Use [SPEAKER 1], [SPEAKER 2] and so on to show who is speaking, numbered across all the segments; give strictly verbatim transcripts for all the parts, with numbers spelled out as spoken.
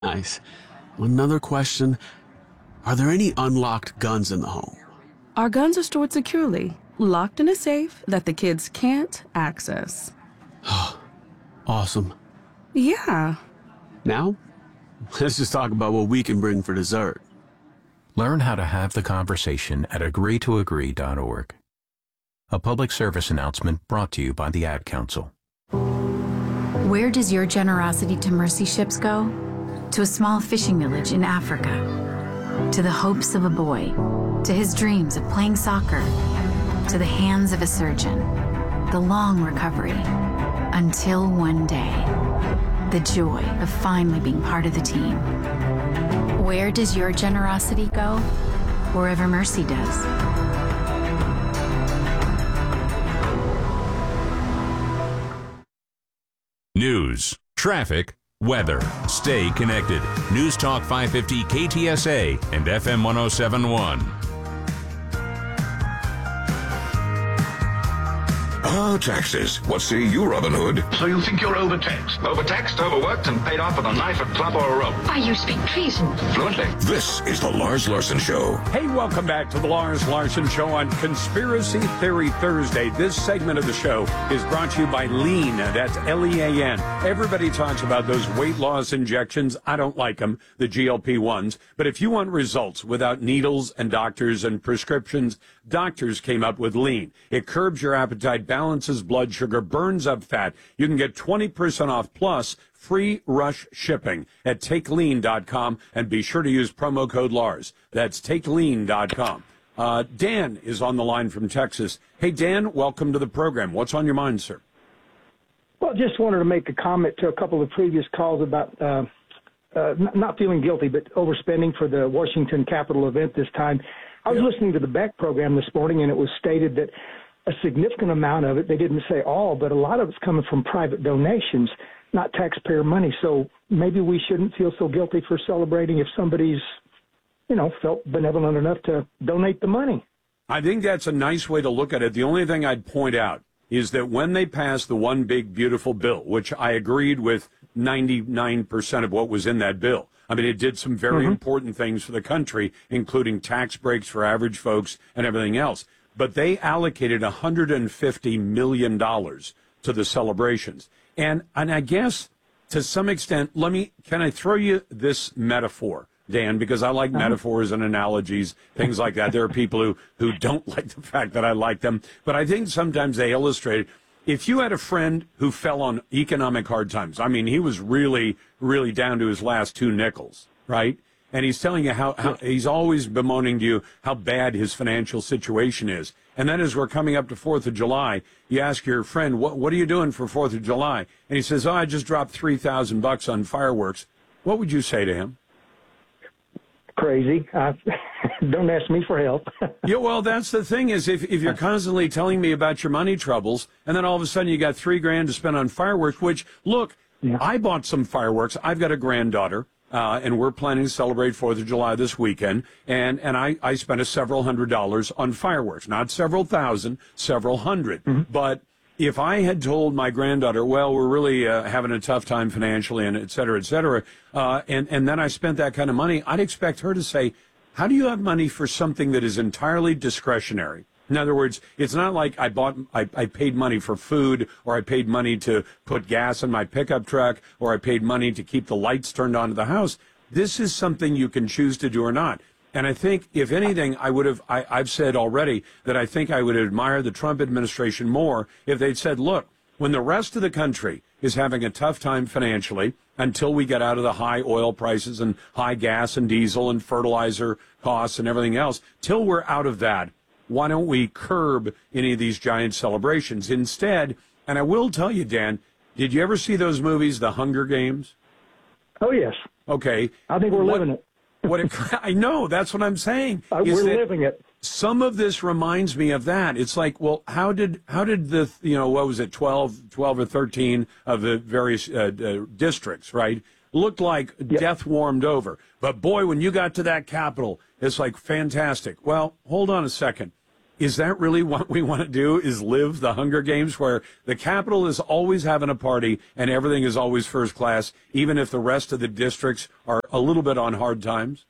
[SPEAKER 1] Nice. Another question. Are there any unlocked guns in the home?
[SPEAKER 2] Our guns are stored securely, locked in a safe that the kids can't access.
[SPEAKER 1] Awesome.
[SPEAKER 2] Yeah.
[SPEAKER 1] Now, let's just talk about what we can bring for dessert.
[SPEAKER 3] Learn how to have the conversation at agree to agree dot org. A public service announcement brought to you by the Ad Council.
[SPEAKER 4] Where does your generosity to mercy ships go? To a small fishing village in Africa. To the hopes of a boy. To his dreams of playing soccer. To the hands of a surgeon. The long recovery. Until one day. The joy of finally being part of the team. Where does your generosity go? Wherever mercy does.
[SPEAKER 5] News, traffic, weather. Stay connected. News Talk five fifty K T S A and F M one oh seven point one.
[SPEAKER 6] Ah, taxes. What say you, Robin Hood?
[SPEAKER 7] So you think you're overtaxed?
[SPEAKER 6] Overtaxed, overworked, and paid off with a knife, a club, or a rope.
[SPEAKER 8] Why, you speak treason.
[SPEAKER 6] Fluently. This is the Lars Larson Show.
[SPEAKER 9] Hey, welcome back to the Lars Larson Show on Conspiracy Theory Thursday. This segment of the show is brought to you by Lean. That's L E A N. Everybody talks about those weight loss injections. I don't like them, the G L P ones. But if you want results without needles and doctors and prescriptions, doctors came up with Lean. It curbs your appetite, balances blood sugar, burns up fat. You can get twenty percent off plus free rush shipping at take lean dot com, and be sure to use promo code Lars. That's take lean dot com. Uh, Dan is on the line from Texas. Hey, Dan, welcome to the program. What's on your mind, sir?
[SPEAKER 10] Well, just wanted to make a comment to a couple of previous calls about uh, uh, n- not feeling guilty, but overspending for the Washington Capitol event this time. I was
[SPEAKER 9] Yeah.
[SPEAKER 10] listening to the Beck program this morning, and it was stated that a significant amount of it, they didn't say all, but a lot of it's coming from private donations, not taxpayer money. So maybe we shouldn't feel so guilty for celebrating if somebody's, you know, felt benevolent enough to donate the money.
[SPEAKER 9] I think that's a nice way to look at it. The only thing I'd point out is that when they passed the one big beautiful bill, which I agreed with ninety-nine percent of what was in that bill, I mean, it did some very mm-hmm. important things for the country, including tax breaks for average folks and everything else. But they allocated one hundred fifty million dollars to the celebrations. And and I guess to some extent, let me, can I throw you this metaphor, Dan, because I like uh-huh. metaphors and analogies, things like that. There are people who, who don't like the fact that I like them, but I think sometimes they illustrate it. If you had a friend who fell on economic hard times, I mean, he was really, really down to his last two nickels, right? And he's telling you how, how he's always bemoaning to you how bad his financial situation is. And then as we're coming up to fourth of July, you ask your friend, what, what are you doing for fourth of July? And he says, oh, I just dropped three thousand bucks on fireworks. What would you say to him?
[SPEAKER 10] Crazy. Uh, don't ask me for help.
[SPEAKER 9] Yeah, well, that's the thing is if, if you're constantly telling me about your money troubles, and then all of a sudden you got three grand to spend on fireworks, which, look, yeah. I bought some fireworks. I've got a granddaughter. Uh, and we're planning to celebrate fourth of July this weekend. And, and I, I spent a several hundred dollars on fireworks, not several thousand, several hundred. Mm-hmm. But if I had told my granddaughter, well, we're really uh, having a tough time financially and et cetera, et cetera, uh, and, and then I spent that kind of money, I'd expect her to say, how do you have money for something that is entirely discretionary? In other words, it's not like I bought, I, I paid money for food, or I paid money to put gas in my pickup truck, or I paid money to keep the lights turned on to the house. This is something you can choose to do or not. And I think, if anything, I would have, I, I've said already that I think I would admire the Trump administration more if they'd said, look, when the rest of the country is having a tough time financially until we get out of the high oil prices and high gas and diesel and fertilizer costs and everything else, till we're out of that, why don't we curb any of these giant celebrations instead? And I will tell you, Dan, did you ever see those movies, The Hunger Games?
[SPEAKER 10] Oh, yes.
[SPEAKER 9] Okay.
[SPEAKER 10] I think we're
[SPEAKER 9] what,
[SPEAKER 10] living it.
[SPEAKER 9] what it, I know, that's what I'm saying.
[SPEAKER 10] Uh, we're living it.
[SPEAKER 9] Some of this reminds me of that. It's like, well, how did how did the, you know, what was it, twelve, twelve or thirteen of the various uh, uh, districts, right, looked like yep. death warmed over. But, boy, when you got to that Capitol, it's like fantastic. Well, hold on a second. is that really what we want to do, is live the Hunger Games where the Capitol is always having a party and everything is always first class, even if the rest of the districts are a little bit on hard times?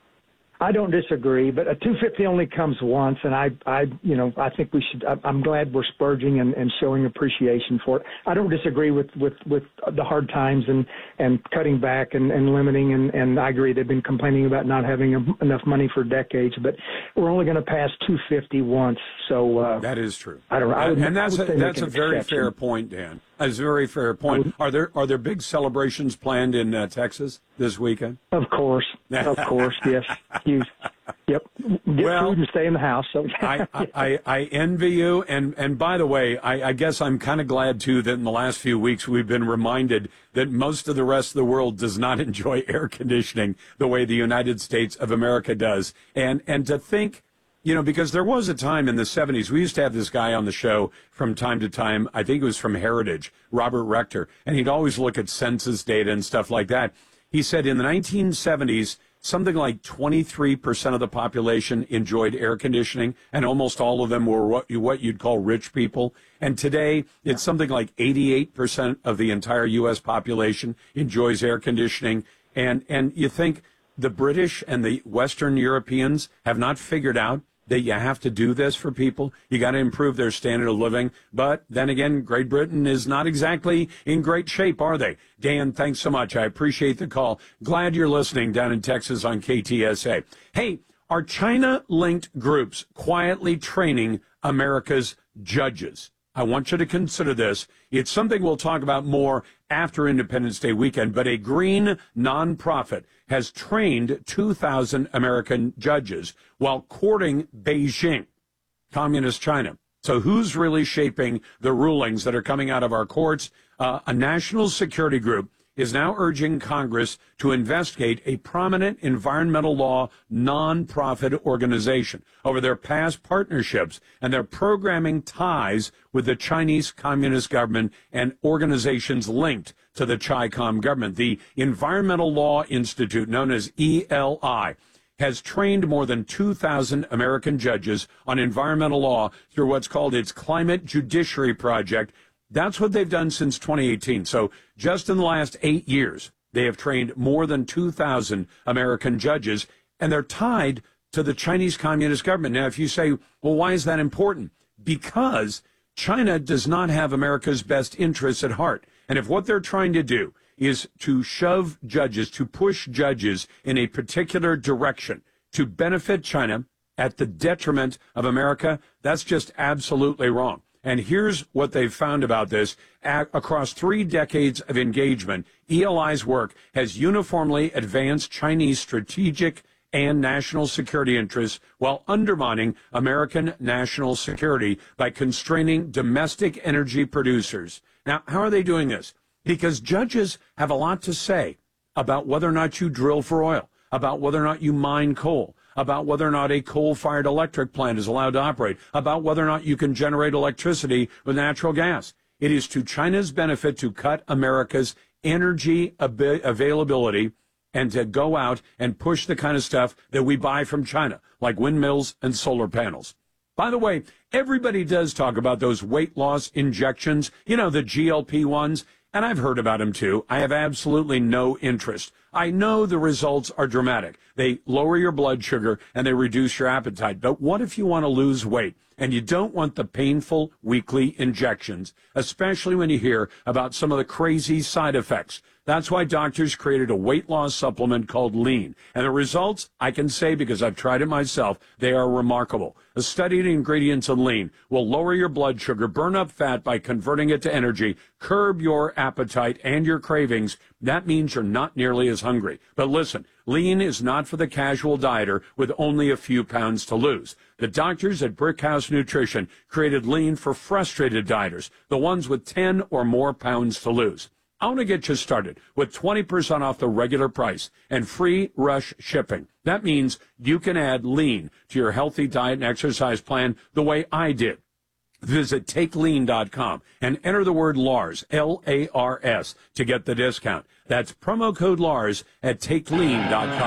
[SPEAKER 10] I don't disagree, but a two fifty only comes once, and I, I, you know, I think we should. I'm glad we're spurging and, and showing appreciation for it. I don't disagree with, with, with the hard times and, and cutting back and, and limiting, and, and I agree they've been complaining about not having enough money for decades, but we're only going to pass two fifty once, so uh,
[SPEAKER 9] that is true.
[SPEAKER 10] I don't know, I would,
[SPEAKER 9] and that's
[SPEAKER 10] a,
[SPEAKER 9] that's a very
[SPEAKER 10] exception.
[SPEAKER 9] fair point, Dan. That's a very fair point. Would, are there are there big celebrations planned in uh, Texas this weekend?
[SPEAKER 10] Of course, of course, yes. You, yep. Get
[SPEAKER 9] well,
[SPEAKER 10] food and stay in the house. So
[SPEAKER 9] I, I, I envy you, and and by the way, I, I guess I'm kind of glad too that in the last few weeks we've been reminded that most of the rest of the world does not enjoy air conditioning the way the United States of America does, and and to think. You know, because there was a time in the seventies, we used to have this guy on the show from time to time. I think it was from Heritage, Robert Rector, and he'd always look at census data and stuff like that. He said in the nineteen seventies, something like twenty-three percent of the population enjoyed air conditioning, and almost all of them were what, you, what you'd call rich people. And today, it's something like eighty-eight percent of the entire U S population enjoys air conditioning. And, and you think the British and the Western Europeans have not figured out that you have to do this for people. You got to improve their standard of living. But then again, Great Britain is not exactly in great shape, are they? Dan, thanks so much. I appreciate the call. Glad you're listening down in Texas on K T S A. Hey, are China-linked groups quietly training America's judges? I want you to consider this. It's something we'll talk about more after Independence Day weekend, but a green nonprofit has trained two thousand American judges while courting Beijing, Communist China. So who's really shaping the rulings that are coming out of our courts? Uh, a national security group is now urging Congress to investigate a prominent environmental law nonprofit organization over their past partnerships and their programming ties with the Chinese Communist government and organizations linked to the Chi-Com government. The Environmental Law Institute, known as E L I, has trained more than two thousand American judges on environmental law through what's called its Climate Judiciary Project. That's what they've done since twenty eighteen. So just in the last eight years, they have trained more than two thousand American judges, and they're tied to the Chinese Communist government. Now, if you say, well, why is that important? Because China does not have America's best interests at heart. And if what they're trying to do is to shove judges, to push judges in a particular direction to benefit China at the detriment of America, that's just absolutely wrong. And here's what they've found about this. Across three decades of engagement, E L I's work has uniformly advanced Chinese strategic and national security interests while undermining American national security by constraining domestic energy producers. Now, how are they doing this? Because judges have a lot to say about whether or not you drill for oil, about whether or not you mine coal, about whether or not a coal-fired electric plant is allowed to operate, about whether or not you can generate electricity with natural gas. It is to China's benefit to cut America's energy ab- availability and to go out and push the kind of stuff that we buy from China, like windmills and solar panels. By the way, everybody does talk about those weight loss injections, you know, the G L P ones, and I've heard about them too. I have absolutely no interest. I know the results are dramatic. They lower your blood sugar and they reduce your appetite. But what if you want to lose weight and you don't want the painful weekly injections, especially when you hear about some of the crazy side effects? That's why doctors created a weight loss supplement called Lean. And the results, I can say because I've tried it myself, they are remarkable. The studied ingredients in Lean will lower your blood sugar, burn up fat by converting it to energy, curb your appetite and your cravings. That means you're not nearly as hungry. But listen, Lean is not for the casual dieter with only a few pounds to lose. The doctors at Brickhouse Nutrition created Lean for frustrated dieters, the ones with ten or more pounds to lose. I want to get you started with twenty percent off the regular price and free rush shipping. That means you can add Lean to your healthy diet and exercise plan the way I did. Visit take lean dot com and enter the word Lars, L A R S, to get the discount. That's promo code Lars at take lean dot com.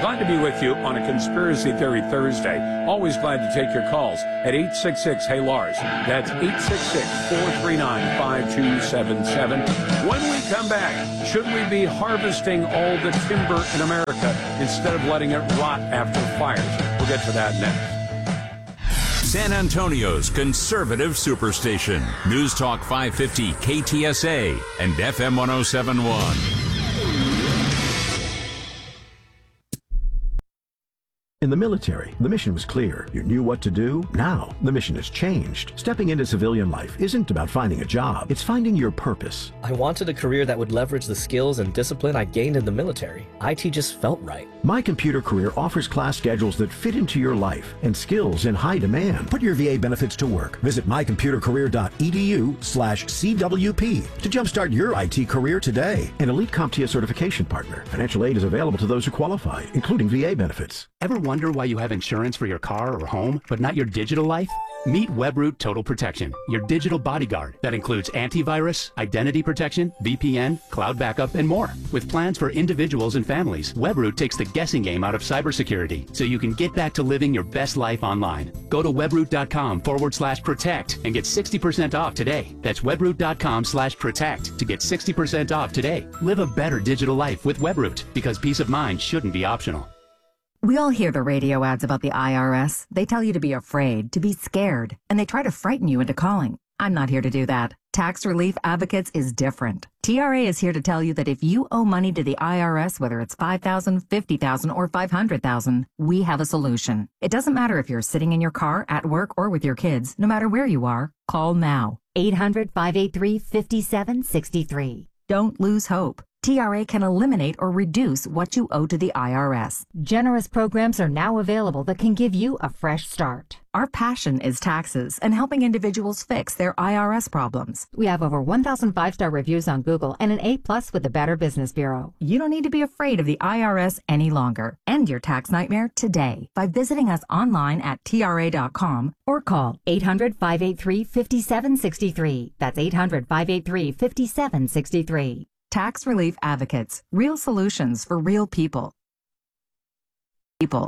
[SPEAKER 9] Glad to be with you on a Conspiracy Theory Thursday. Always glad to take your calls at eight six six, hey Lars. That's eight six six, four three nine, five two seven seven. When we come back, should we be harvesting all the timber in America instead of letting it rot after fires? We'll get to that next.
[SPEAKER 5] San Antonio's conservative superstation. News Talk five fifty K T S A and F M one oh seven point one.
[SPEAKER 7] In the military, the mission was clear. You knew what to do. Now, the mission has changed. Stepping into civilian life isn't about finding a job. It's finding your purpose.
[SPEAKER 8] I wanted a career that would leverage the skills and discipline I gained in the military. I T just felt right.
[SPEAKER 7] My Computer Career offers class schedules that fit into your life and skills in high demand. Put your V A benefits to work. Visit my computer career dot e d u slash C W P to jumpstart your I T career today. An Elite CompTIA certification partner. Financial aid is available to those who qualify, including V A benefits.
[SPEAKER 11] Ever wonder why you have insurance for your car or home, but not your digital life? Meet Webroot Total Protection, your digital bodyguard that includes antivirus, identity protection, V P N, cloud backup, and more. With plans for individuals and families, Webroot takes the guessing game out of cybersecurity so you can get back to living your best life online. Go to webroot.com forward slash protect and get sixty percent off today. That's webroot.com slash protect to get sixty percent off today. Live a better digital life with Webroot, because peace of mind shouldn't be optional.
[SPEAKER 12] We all hear the radio ads about the I R S. They tell you to be afraid, to be scared, and they try to frighten you into calling. I'm not here to do that. Tax Relief Advocates is different. T R A is here to tell you that if you owe money to the I R S, whether it's five thousand dollars, fifty thousand dollars, or five hundred thousand dollars, we have a solution. It doesn't matter if you're sitting in your car, at work, or with your kids. No matter where you are, call now.
[SPEAKER 13] eight hundred, five eight three, five seven six three.
[SPEAKER 12] Don't lose hope. T R A can eliminate or reduce what you owe to the I R S.
[SPEAKER 13] Generous programs are now available that can give you a fresh start.
[SPEAKER 12] Our passion is taxes and helping individuals fix their I R S problems.
[SPEAKER 13] We have over one thousand five-star reviews on Google and an A plus with the Better Business Bureau.
[SPEAKER 12] You don't need to be afraid of the I R S any longer. End your tax nightmare today by visiting us online at T R A dot com
[SPEAKER 13] or call eight hundred, five eight three, five seven six three. That's eight hundred, five eight three, five seven six three.
[SPEAKER 12] Tax Relief Advocates. Real solutions for real people. People.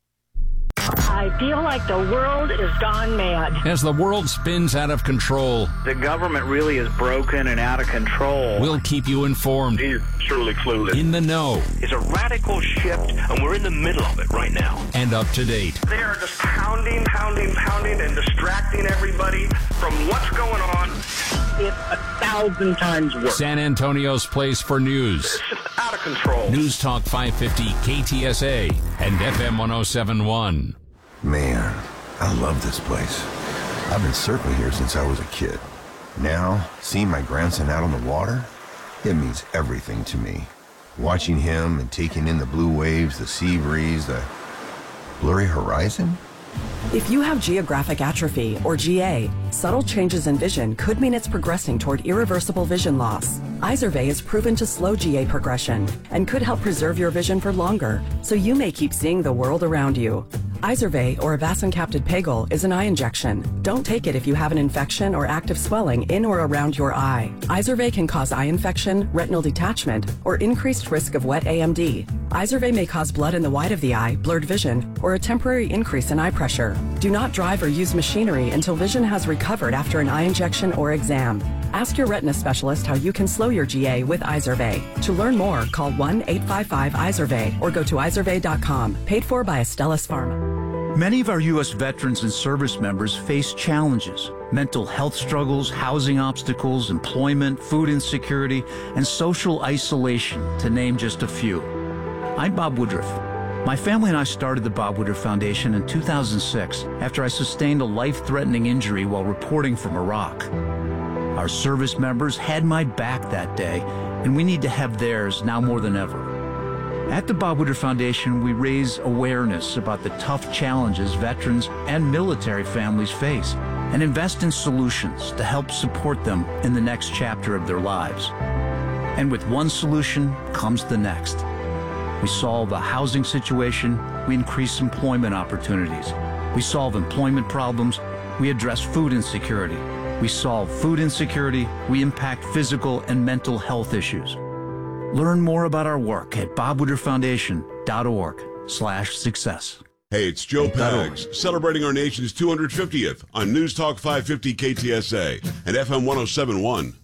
[SPEAKER 14] I feel like the world is gone mad.
[SPEAKER 5] As the world spins out of control,
[SPEAKER 15] the government really is broken and out of control.
[SPEAKER 5] We'll keep you informed.
[SPEAKER 6] He's truly clueless.
[SPEAKER 5] In the know.
[SPEAKER 16] It's a radical shift, and we're in the middle of it right now.
[SPEAKER 5] And up to date.
[SPEAKER 17] They are just pounding, pounding, pounding, and distracting everybody from what's going on.
[SPEAKER 14] It's a thousand times worse.
[SPEAKER 5] San Antonio's place for news.
[SPEAKER 17] It's just out of control.
[SPEAKER 5] News Talk five fifty K T S A and F M one oh seven point one.
[SPEAKER 18] Man, I love this place. I've been surfing here since I was a kid. Now, seeing my grandson out on the water, it means everything to me. Watching him and taking in the blue waves, the sea breeze, the blurry horizon.
[SPEAKER 19] If you have geographic atrophy, or G A, subtle changes in vision could mean it's progressing toward irreversible vision loss. Izervay is proven to slow G A progression and could help preserve your vision for longer, so you may keep seeing the world around you. Izervay, or avacincaptad pegol, is an eye injection. Don't take it if you have an infection or active swelling in or around your eye. Izervay can cause eye infection, retinal detachment, or increased risk of wet A M D. Izervay may cause blood in the white of the eye, blurred vision, or a temporary increase in eye pressure. Do not drive or use machinery until vision has recovered after an eye injection or exam. Ask your retina specialist how you can slow your G A with Izervay. To learn more, call one eight five five Izervay or go to izervay dot com. Paid for by Astellas Pharma.
[SPEAKER 20] Many of our U S veterans and service members face challenges: mental health struggles, housing obstacles, employment, food insecurity, and social isolation, to name just a few. I'm Bob Woodruff. My family and I started the Bob Woodruff Foundation in two thousand six after I sustained a life-threatening injury while reporting from Iraq. Our service members had my back that day, and we need to have theirs now more than ever. At the Bob Woodruff Foundation, we raise awareness about the tough challenges veterans and military families face and invest in solutions to help support them in the next chapter of their lives. And with one solution comes the next. We solve a housing situation, we increase employment opportunities. We solve employment problems, we address food insecurity. We solve food insecurity, we impact physical and mental health issues. Learn more about our work at bob woodruff foundation dot org. slash success.
[SPEAKER 21] Hey, it's Joe Pags, celebrating our nation's two hundred fiftieth on News Talk five fifty K T S A and F M one oh seven point one.